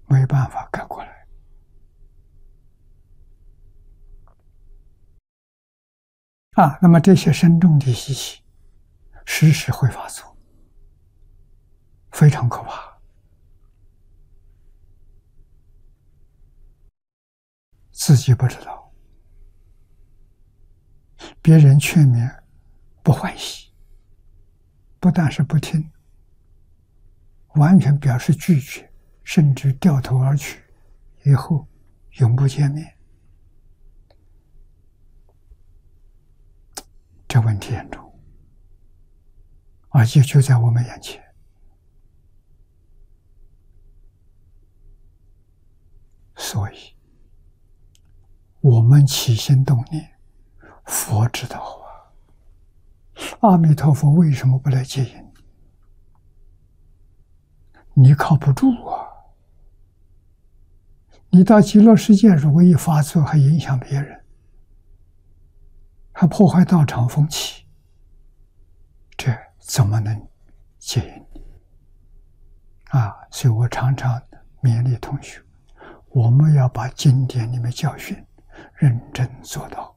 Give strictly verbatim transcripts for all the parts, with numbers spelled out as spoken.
没办法改过来啊。那么这些深重的习气，时时会发作，非常可怕。自己不知道，别人劝勉不欢喜，不但是不听，完全表示拒绝，甚至掉头而去，以后永不见面。这问题严重，而且就在我们眼前。所以我们起心动念，佛知道啊。阿弥陀佛为什么不来接引你？你靠不住啊！你到极乐世界，如果一发作，还影响别人，还破坏道场风气，这怎么能接引你啊？所以我常常勉励同学，我们要把经典里面教训认真做到。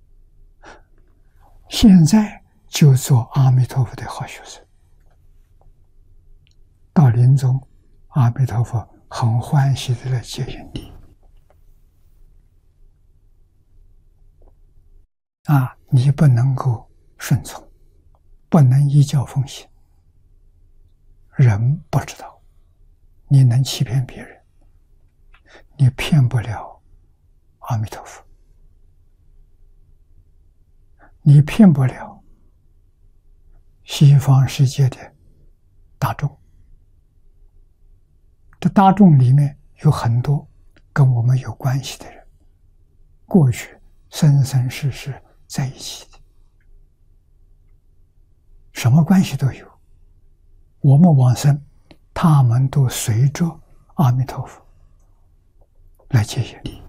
现在就做阿弥陀佛的好学生，到临终，阿弥陀佛很欢喜的来接引你啊！你不能够顺从，不能依教奉行，人不知道，你能欺骗别人，你骗不了阿弥陀佛，你骗不了西方世界的大众。这大众里面有很多跟我们有关系的人，过去生生世世在一起的，什么关系都有。我们往生，他们都随着阿弥陀佛来接引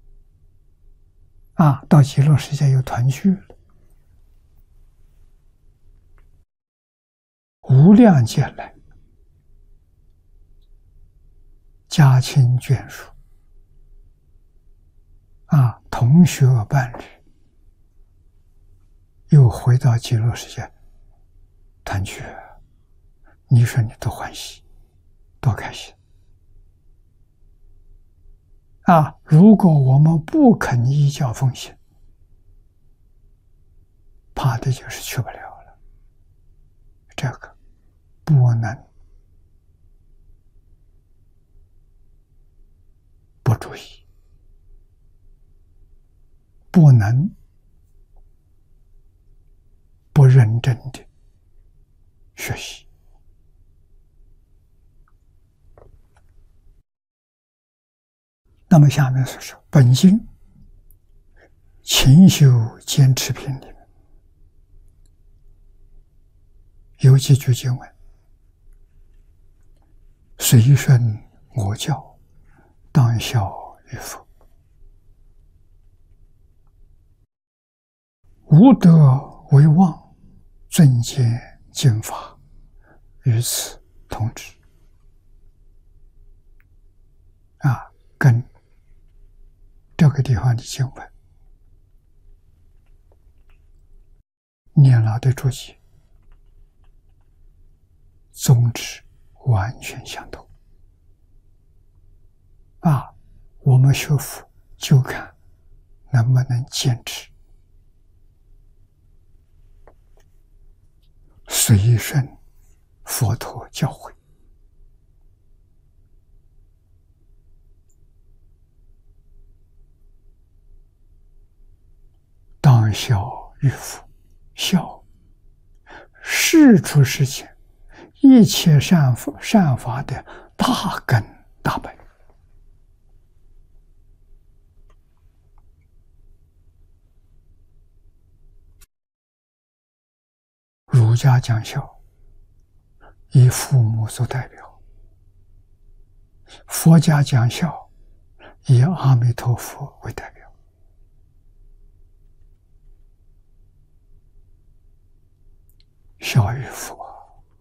啊，到极乐世界有团聚了。无量劫来，家亲眷属啊，同学伴侣，又回到极乐世界团聚，你说你多欢喜，多开心啊！如果我们不肯依教奉行，怕的就是去不了了。这个不能不注意，不能不认真的学习。那么下面是说本经勤修坚持品里面有几句经文：随顺我教，当效于佛，无德为妄，尊见经法，与此同之。啊，跟这个地方的经文念了的注解宗旨完全相同啊！我们学佛就看能不能坚持随顺佛陀教诲，当效于佛。效事出世间一切善法善法的大根大本。儒家讲孝，以父母做代表；佛家讲孝，以阿弥陀佛为代表。孝于佛，